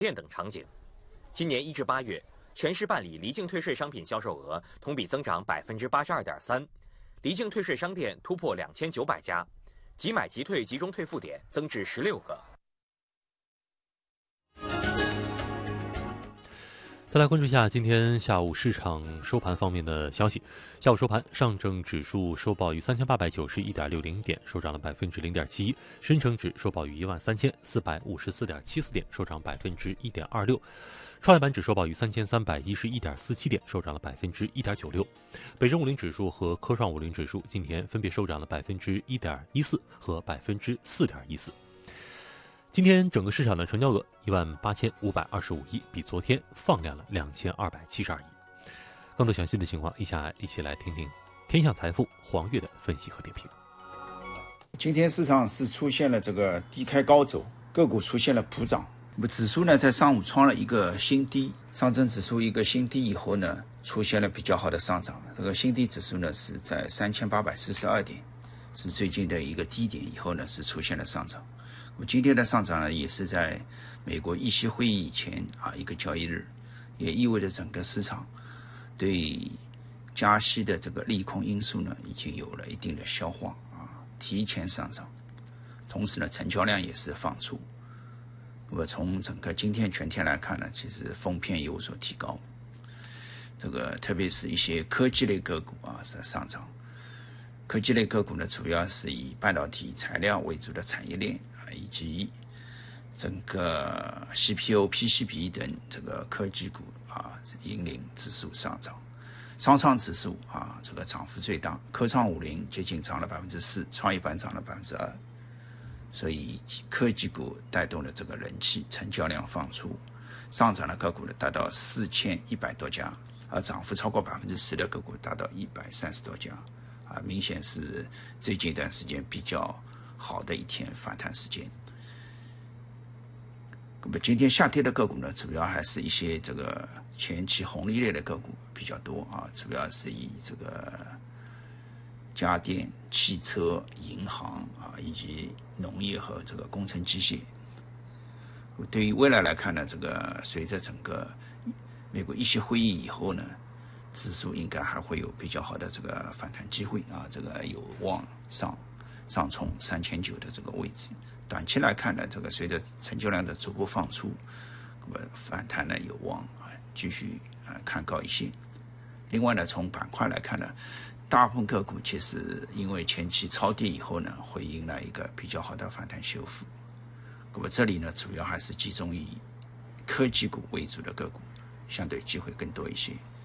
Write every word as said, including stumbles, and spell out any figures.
店等场景。今年一至八月，全市办理离境退税商品销售额同比增长百分之八十二点三，离境退税商店突破两千九百家，即买即退集中退付点增至十六个。 再来关注一下今天下午市场收盘方面的消息。下午收盘，上证指数收报于三千八百九十一点六零点，收涨了百分之零点七一；深成指收报于一万三千四百五十四点七四点，收涨百分之一点二六；创业板指收报于三千三百一十一点四七点，收涨了百分之一点九六。北证五零指数和科创五零指数今天分别收涨了百分之一点一四和百分之四点一四。今天整个市场的成交额一万八千五百二十五亿，比昨天放量了两千二百七十二亿。更多详细的情况，以下一起来听听天下财富黄月的分析和点评。 今天市场是出现了这个低开高走，个股出现了普涨。那么指数呢，在上午创了一个新低，上证指数一个新低以后呢，出现了比较好的上涨。这个新低指数呢是在三千八百四十二点，是最近的一个低点，以后呢是出现了上涨。今天的上涨呢，也是在美国议息会议以前啊一个交易日，也意味着整个市场对加息的这个利空因素呢，已经有了一定的消化啊，提前上涨。同时呢，成交量也是放出。那么从整个今天全天来看呢，其实风偏有所提高。这个特别是一些科技类个股啊是上涨。科技类个股呢，主要是以半导体材料为主的产业链。以及整个 C P U、P C B 等这个科技股啊，引领指数上涨。上创指数啊，这个涨幅最大，科创五零接近涨了百分之四，创业板涨了百分之二。所以科技股带动了这个人气，成交量放出，上涨的个股呢达到四千一百多家，而涨幅超过百分之十的个股达到一百三十多家，啊，明显是最近一段时间比较好的一天反弹时间。那么今天下跌的个股呢，主要还是一些这个前期红利类的个股比较多啊，主要是以这个家电、汽车、银行啊，以及农业和这个工程机械。对于未来来看呢，这个随着整个美国议息会议以后呢，指数应该还会有比较好的这个反弹机会啊，这个有望上。上冲三千九的这个位置，短期来看呢，这个随着成交量的逐步放出，那么反弹呢有望啊继续啊看高一些。另外呢，从板块来看呢，大部分个股其实因为前期超跌以后呢，会迎来一个比较好的反弹修复。那么这里呢，主要还是集中以科技股为主的个股，相对机会更多一些。